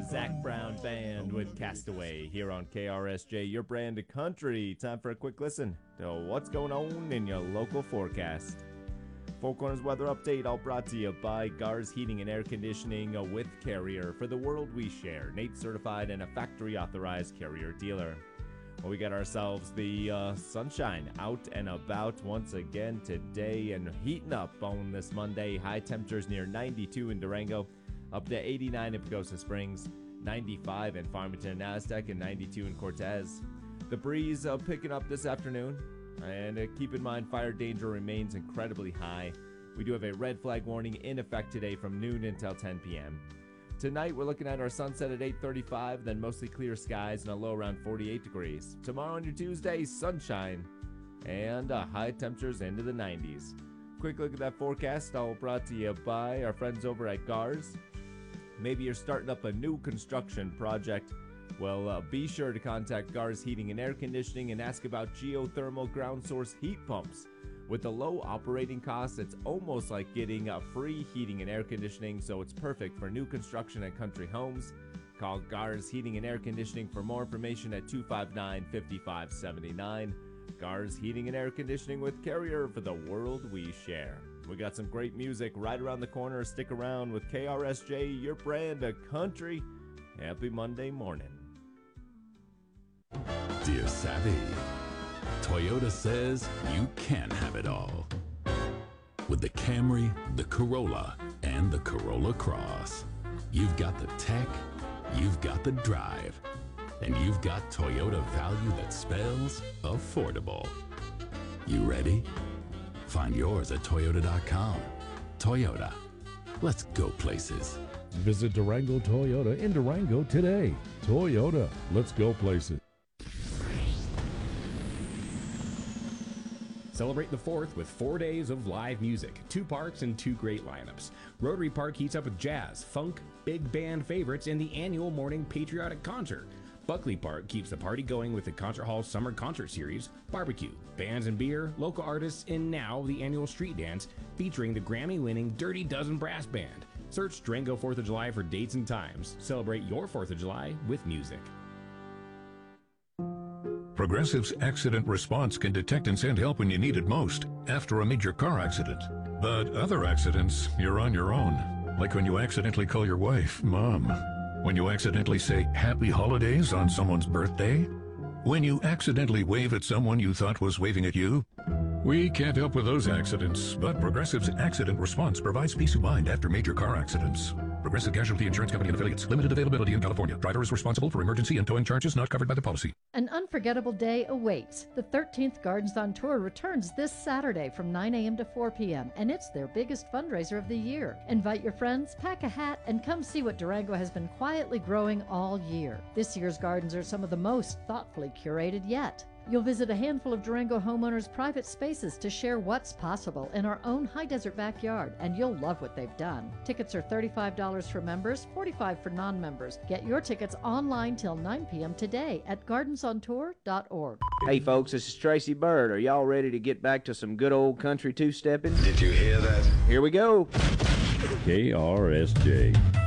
Zac Brown Band with Castaway here on KRSJ, your brand of country. Time for a quick listen to what's going on in your local forecast. Four Corners weather update, all brought to you by Gars Heating and Air Conditioning with Carrier. For the world we share, Nate certified and a factory authorized Carrier dealer. Well, we got ourselves the sunshine out and about once again today and heating up on this Monday. High temperatures near 92 in Durango, up to 89 in Pagosa Springs, 95 in Farmington and Aztec, and 92 in Cortez. The breeze picking up this afternoon, and keep in mind fire danger remains incredibly high. We do have a red flag warning in effect today from noon until 10 p.m. Tonight, we're looking at our sunset at 8:35, then mostly clear skies and a low around 48 degrees. Tomorrow on your Tuesday, sunshine and high temperatures into the 90s. Quick look at that forecast, all brought to you by our friends over at Gars. Maybe you're starting up a new construction project. Well, be sure to contact Gars Heating and Air Conditioning and ask about geothermal ground source heat pumps. With the low operating costs, it's almost like getting a free heating and air conditioning, so it's perfect for new construction and country homes. Call Gars Heating and Air Conditioning for more information at 259-5579. Gars Heating and Air Conditioning with Carrier, for the world we share. We got some great music right around the corner. Stick around with KRSJ, your brand of country. Happy Monday morning. Dear Savvy, Toyota says you can have it all. With the Camry, the Corolla, and the Corolla Cross. You've got the tech, you've got the drive, and you've got Toyota value that spells affordable. You ready? Find yours at Toyota.com. Toyota. Let's go places. Visit Durango Toyota in Durango today. Toyota. Let's go places. Celebrate the 4th with 4 days of live music, 2 parks and 2 great lineups. Rotary Park heats up with jazz, funk, big band favorites, and the annual morning patriotic concert. Buckley Park keeps the party going with the Concert Hall Summer Concert Series, barbecue, bands and beer, local artists, and now the annual street dance featuring the Grammy-winning Dirty Dozen Brass Band. Search Durango 4th of July for dates and times. Celebrate your 4th of July with music. Progressive's accident response can detect and send help when you need it most, after a major car accident. But other accidents, you're on your own. Like when you accidentally call your wife Mom. When you accidentally say Happy Holidays on someone's birthday. When you accidentally wave at someone you thought was waving at you. We can't help with those accidents, but Progressive's accident response provides peace of mind after major car accidents. Progressive Casualty Insurance Company and Affiliates. Limited availability in California. Driver is responsible for emergency and towing charges not covered by the policy. An unforgettable day awaits. The 13th Gardens on Tour returns this Saturday from 9 a.m. to 4 p.m., and it's their biggest fundraiser of the year. Invite your friends, pack a hat, and come see what Durango has been quietly growing all year. This year's gardens are some of the most thoughtfully curated yet. You'll visit a handful of Durango homeowners' private spaces to share what's possible in our own high desert backyard, and you'll love what they've done. Tickets are $35 for members, $45 for non-members. Get your tickets online till 9 p.m. today at gardensontour.org. Hey folks, this is Tracy Bird. Are y'all ready to get back to some good old country two-stepping? Did you hear that? Here we go. KRSJ.